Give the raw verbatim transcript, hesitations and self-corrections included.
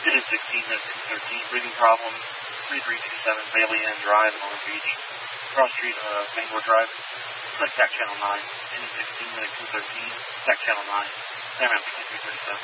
It is sixteen to two thirteen. Breathing problems. three three two seven Bailey Ann Drive in Orange Beach. Cross Street, uh, Bangor Drive. Click T A C Channel nine. N sixteen to two thirteen. T A C Channel nine. Sam M twenty-three thirty-seven.